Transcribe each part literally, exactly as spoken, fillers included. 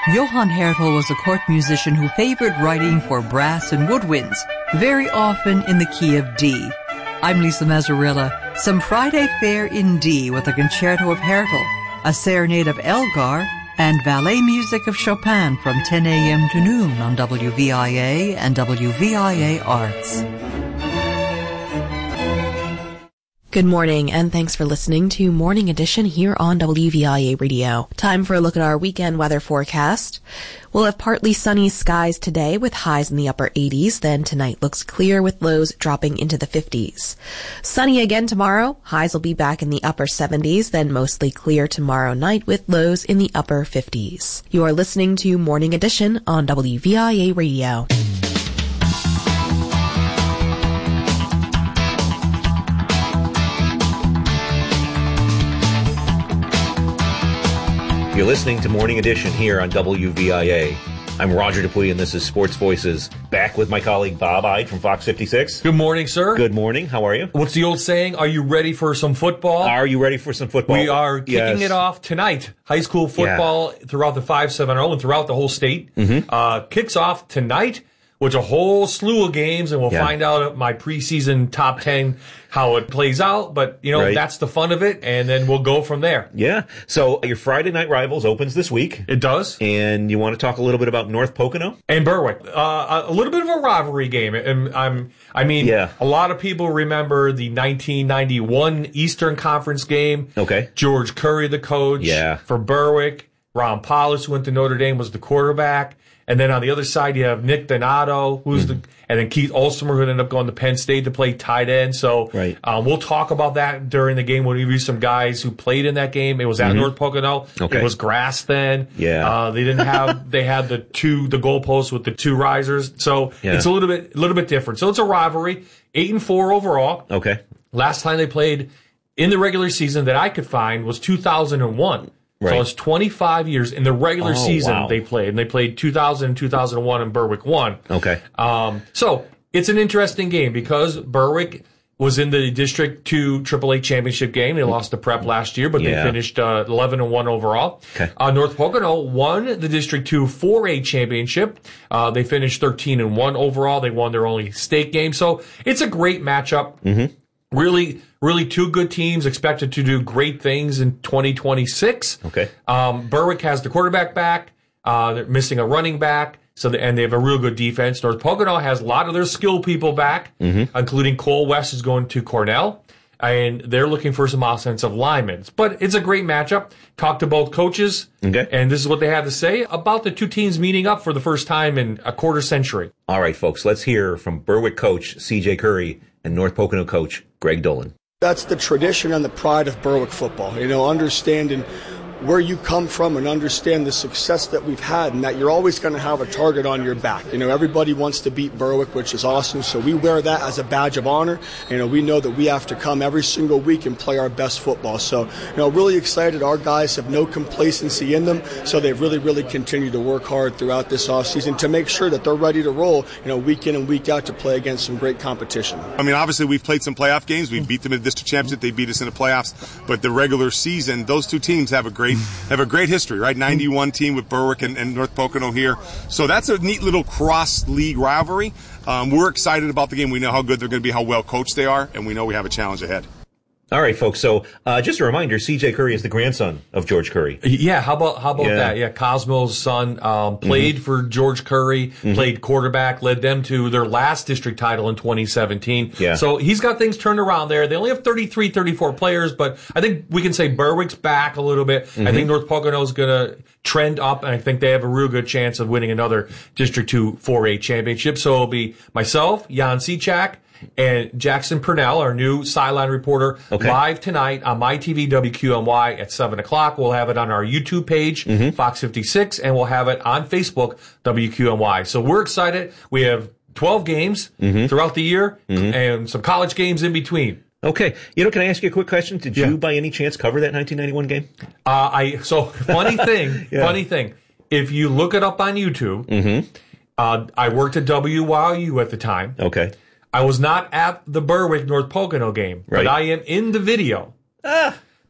Johann Hertel was a court musician who favored writing for brass and woodwinds, very often in the key of D. I'm Lisa Mazzarella. Some Friday fare in D with a concerto of Hertel, a serenade of Elgar, and ballet music of Chopin from ten a.m. to noon on W V I A and W V I A Arts. Good morning, and thanks for listening to Morning Edition here on W V I A Radio. Time for a look at our weekend weather forecast. We'll have partly sunny skies today with highs in the upper eighties. Then tonight looks clear with lows dropping into the fifties. Sunny again tomorrow. Highs will be back in the upper seventies. Then mostly clear tomorrow night with lows in the upper fifties. You are listening to Morning Edition on W V I A Radio. You're listening to Morning Edition here on W V I A. I'm Roger Dupuy, and this is Sports Voices. Back with my colleague Bob Ide from Fox fifty-six. Good morning, sir. Good morning. How are you? What's the old saying? Are you ready for some football? Are you ready for some football? We are kicking yes. it off tonight. High school football yeah. throughout the five seven zero and throughout the whole state. Mm-hmm. Uh, kicks off tonight with a whole slew of games, and we'll yeah. find out at my preseason top ten how it plays out. But, you know, right. that's the fun of it, and then we'll go from there. Yeah. So your Friday Night Rivals opens this week. It does. And you want to talk a little bit about North Pocono? And Berwick. Uh, a little bit of a rivalry game. And I'm, I mean, yeah. a lot of people remember the nineteen ninety-one Eastern Conference game. Okay. George Curry, the coach yeah. for Berwick. Ron Paulus, who went to Notre Dame, was the quarterback. And then on the other side, you have Nick Donato, who's mm-hmm. the, and then Keith Olsemer, who ended up going to Penn State to play tight end. So right. um, we'll talk about that during the game. We'll give you some guys who played in that game. It was at mm-hmm. North Pocono. Okay. It was grass then. Yeah. Uh, they didn't have, they had the two, the goalposts with the two risers. So yeah. it's a little bit, a little bit different. So it's a rivalry. Eight and four overall. Okay. Last time they played in the regular season that I could find was two thousand one. Right. So it's twenty-five years in the regular oh, season wow. they played. And they played two thousand and two thousand one, and Berwick won. Okay. Um, so it's an interesting game because Berwick was in the District two triple A championship game. They lost to Prep last year, but yeah. they finished uh, eleven and one overall. Okay. Uh, North Pocono won the District two four A championship. Uh, they finished thirteen and one overall. They won their only state game. So it's a great matchup. Mm-hmm. Really, really two good teams expected to do great things in twenty twenty-six. Okay. Um, Berwick has the quarterback back. Uh, they're missing a running back. So, the, and they have a real good defense. North Pocono has a lot of their skill people back, mm-hmm. including Cole West is going to Cornell. And they're looking for some offensive linemen. But it's a great matchup. Talked to both coaches. Okay. And this is what they had to say about the two teams meeting up for the first time in a quarter century. All right, folks, let's hear from Berwick coach C J Curry and North Pocono coach Greg Dolan. That's the tradition and the pride of Berwick football. You know, understanding where you come from and understand the success that we've had, and that you're always going to have a target on your back. You know, everybody wants to beat Berwick, which is awesome, so we wear that as a badge of honor. You know, we know that we have to come every single week and play our best football. So, you know, really excited. Our guys have no complacency in them, so they've really, really continued to work hard throughout this offseason to make sure that they're ready to roll, you know, week in and week out to play against some great competition. I mean, obviously, we've played some playoff games. We beat them in the district championship. They beat us in the playoffs. But the regular season, those two teams have a great have a great history, right? ninety-one team with Berwick and, and North Pocono here. So that's a neat little cross-league rivalry. Um, we're excited about the game. We know how good they're going to be, how well coached they are, and we know we have a challenge ahead. All right, folks. So uh, just a reminder, C J Curry is the grandson of George Curry. Yeah, how about how about yeah. that? Yeah, Cosmo's son um, played mm-hmm. for George Curry, mm-hmm. played quarterback, led them to their last district title in twenty seventeen. Yeah. So he's got things turned around there. They only have thirty-three, thirty-four players, but I think we can say Berwick's back a little bit. Mm-hmm. I think North Pocono's going to trend up, and I think they have a real good chance of winning another District two four A championship. So it'll be myself, Jan Sechak, and Jackson Purnell, our new sideline reporter, okay. live tonight on my T V W Q M Y at seven o'clock. We'll have it on our YouTube page, mm-hmm. Fox fifty-six, and we'll have it on Facebook, W Q M Y. So we're excited. We have twelve games mm-hmm. throughout the year mm-hmm. and some college games in between. Okay. You know, can I ask you a quick question? Did yeah. you, by any chance, cover that nineteen ninety-one game? Uh, I So, funny thing, yeah. funny thing. If you look it up on YouTube, mm-hmm. uh, I worked at W Y U at the time. Okay. I was not at the Berwick North Pocono game, right. but I am in the video. Ah.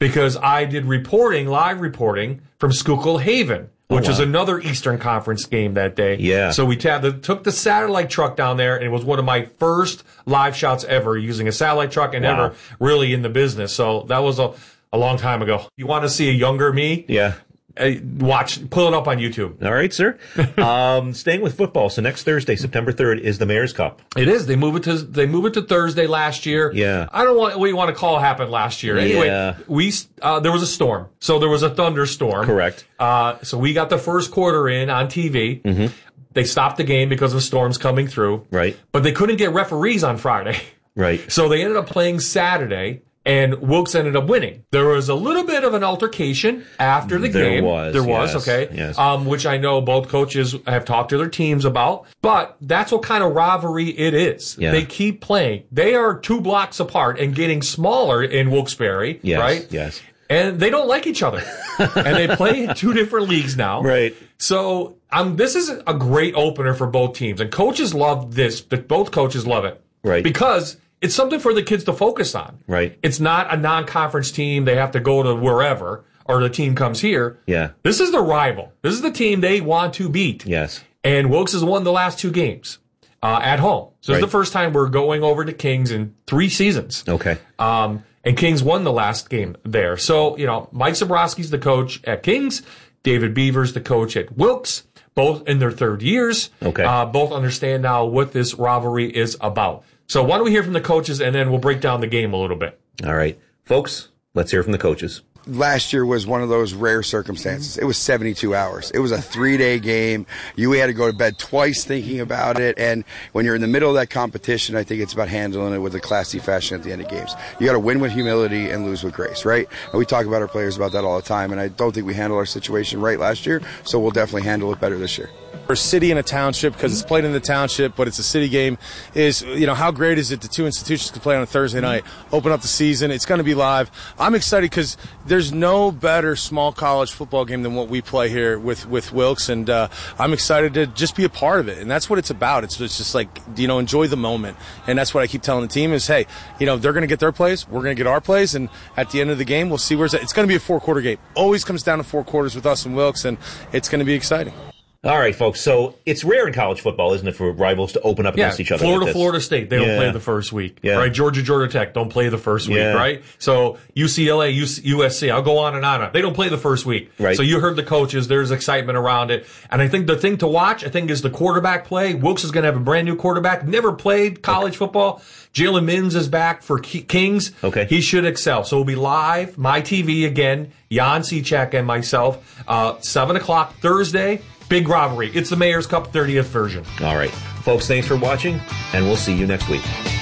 because I did reporting, live reporting from Schuylkill Haven, which oh, wow. is another Eastern Conference game that day. Yeah. So we t- the, took the satellite truck down there, and it was one of my first live shots ever using a satellite truck and wow. ever really in the business. So that was a, a long time ago. You want to see a younger me? Yeah. Uh, watch, pull it up on YouTube. All right, sir. um, staying with football. So next Thursday, September third, is the Mayor's Cup. It is. They move it to they move it to Thursday last year. Yeah. I don't want what you want to call happened last year. Anyway, Yeah. we uh, there was a storm, so there was a thunderstorm. Correct. Uh, so we got the first quarter in on T V. Mm-hmm. They stopped the game because of storms coming through. Right. But they couldn't get referees on Friday. Right. So they ended up playing Saturday. And Wilkes ended up winning. There was a little bit of an altercation after the there game. Was, there was. Yes, okay. Yes. Um, which I know both coaches have talked to their teams about. But that's what kind of rivalry it is. Yeah. They keep playing. They are two blocks apart and getting smaller in Wilkes-Barre, Yes, right? yes. And they don't like each other. And they play in two different leagues now. Right. So um, this is a great opener for both teams. And coaches love this. Both coaches love it. Right. Because it's something for the kids to focus on. Right. It's not a non-conference team. They have to go to wherever, or the team comes here. Yeah. This is the rival. This is the team they want to beat. Yes. And Wilkes has won the last two games uh, at home. So Right. it's the first time we're going over to Kings in three seasons. Okay. Um, and Kings won the last game there. So, you know, Mike Zabrowski's the coach at Kings. David Beaver's the coach at Wilkes. Both in their third years. Okay. Uh, both understand now what this rivalry is about. So why don't we hear from the coaches, and then we'll break down the game a little bit. All right. Folks, let's hear from the coaches. Last year was one of those rare circumstances. It was seventy-two hours. It was a three-day game. You had to go to bed twice thinking about it. And when you're in the middle of that competition, I think it's about handling it with a classy fashion at the end of games. You got to win with humility and lose with grace, right? And we talk about our players about that all the time. And I don't think we handled our situation right last year, so we'll definitely handle it better this year. For a city and a township, because it's played in the township, but it's a city game, is, you know, how great is it the two institutions can play on a Thursday night, open up the season. It's going to be live. I'm excited because there's no better small college football game than what we play here with, with Wilkes, and uh, I'm excited to just be a part of it. And that's what it's about. It's, it's just like, you know, enjoy the moment. And that's what I keep telling the team is, hey, you know, they're going to get their plays, we're going to get our plays, and at the end of the game, we'll see where's it. It's going to be a four-quarter game. Always comes down to four quarters with us and Wilkes, and it's going to be exciting. All right, folks. So it's rare in college football, isn't it, for rivals to open up Yeah, against each other? Florida, like Florida State, they Yeah. don't play the first week. Yeah. Right? Georgia, Georgia Tech don't play the first week, Yeah. right? So U C L A, U S C, I'll go on and on. They don't play the first week. Right. So you heard the coaches, there's excitement around it. And I think the thing to watch, I think, is the quarterback play. Wilkes is going to have a brand new quarterback, never played college football. Jalen Minns is back for Kings. Okay. He should excel. So we'll be live, My T V again, Jan Cechak and myself, uh, seven o'clock Thursday. Big rivalry. It's the Mayor's Cup thirtieth version. All right. Folks, thanks for watching, and we'll see you next week.